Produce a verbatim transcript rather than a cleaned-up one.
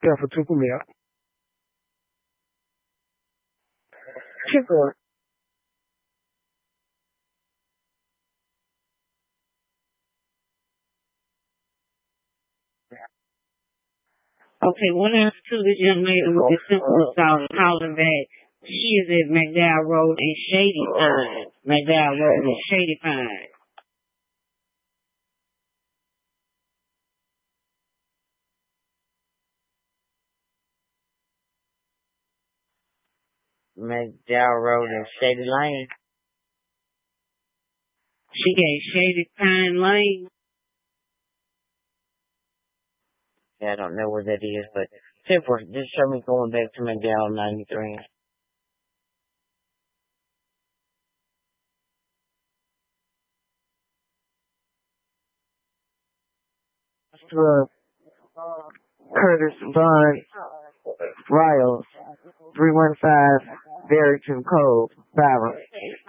Yeah, for took me out. Chicken. Okay, what else to this young lady with the simple salt hollering back? She is at McDowell Road and Shady Pine. McDowell Road and Shady Pine. McDowell Road and Shady Lane. She gave Shady Pine Lane. Yeah, I don't know where that is, but simple, just show me going back to McDowell ninety-three. Uh, Curtis Vaughn Riles, three one five Barrington Cove, Byron.